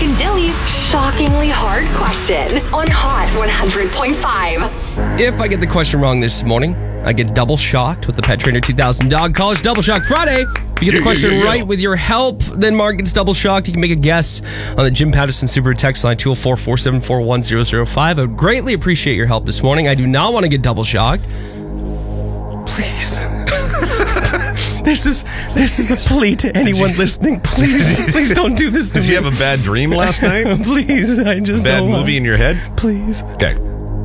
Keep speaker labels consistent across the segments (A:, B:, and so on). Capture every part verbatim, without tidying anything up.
A: Mark and Dilly's shockingly hard question on Hot one hundred point five.
B: If I get the question wrong this morning, I get double shocked with the Pet Trainer two thousand Dog College Double Shock Friday. If you get the question
C: yeah, yeah, yeah.
B: right with your help, then Mark gets double shocked. You can make a guess on the Jim Patterson Super text line two oh four, four seven four, one zero zero five. I would greatly appreciate your help this morning. I do not want to get double shocked. Please. This is this is a plea to anyone listening. Please, please don't do this to
C: Did
B: me.
C: you have a bad dream last night?
B: Please, I just
C: Bad
B: don't
C: movie
B: want-
C: in your head?
B: Please.
C: Okay.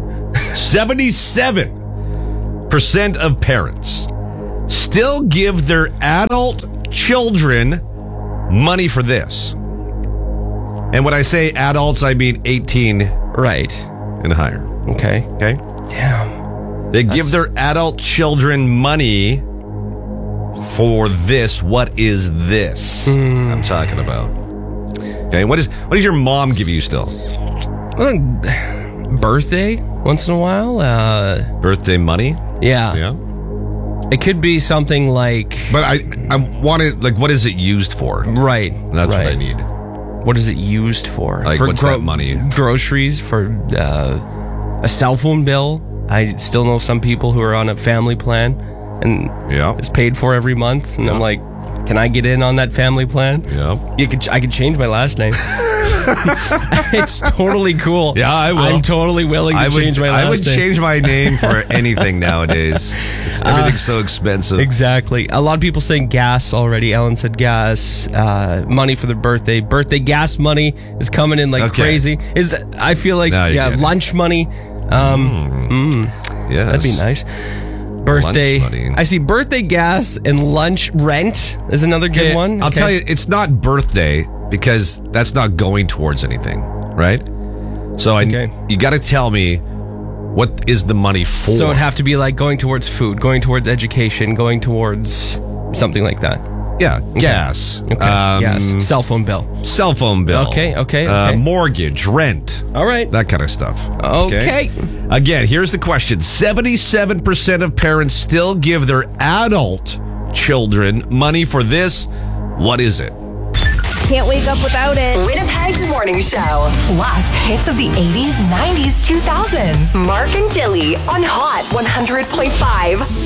C: seventy-seven percent of parents still give their adult children money for this. And when I say adults, I mean eighteen
B: Right.
C: and higher.
B: Okay.
C: Okay?
B: Damn.
C: They give their adult children money for this. What is this
B: Hmm.
C: I'm talking about? Okay, what is what does your mom give you still?
B: Well, birthday once in a while. Uh,
C: Birthday money?
B: yeah.
C: Yeah.
B: It could be something like
C: But I I wanted, like, what is it used for?
B: right.
C: That's
B: right.
C: what I need.
B: What is it used for?
C: Like,
B: for
C: what's that money?
B: Groceries, for uh, a cell phone bill. I still know some people who are on a family plan, and
C: Yeah.
B: it's paid for every month. And
C: Yeah.
B: I'm like, can I get in on that family plan?
C: Yeah.
B: You could. I could change my last name. It's totally cool.
C: Yeah, I will.
B: I'm totally willing to
C: I would,
B: change my last
C: I would
B: name.
C: change my name for anything nowadays. It's, everything's so expensive.
B: Exactly. A lot of people saying gas already. Ellen said gas. Uh, money for the birthday. Birthday gas money is coming in like
C: Okay.
B: crazy. Is I feel like
C: Now you
B: yeah,
C: get it.
B: lunch money. Um, mm,
C: Yes.
B: that'd be nice. Birthday.
C: Lunch money.
B: I see birthday gas and lunch rent is another good
C: Okay,
B: one.
C: I'll
B: Okay.
C: tell you, it's not birthday because that's not going towards anything, right? So I,
B: Okay.
C: you got to tell me what is the money for.
B: So it'd have to be like going towards food, going towards education, going towards something like that.
C: yeah, gas,
B: Okay.
C: um,
B: yes. Cell phone bill.
C: cell phone bill,
B: Okay, okay,
C: uh,
B: okay.
C: mortgage, rent,
B: All right.
C: that kind of stuff.
B: Okay.
C: Again, here's the question: seventy-seven percent of parents still give their adult children money for this. What is it?
D: Can't wake up without it.
A: Winnipeg's Morning Show. Plus hits of the eighties, nineties, two thousands. Mark and Dilly on Hot one hundred point five.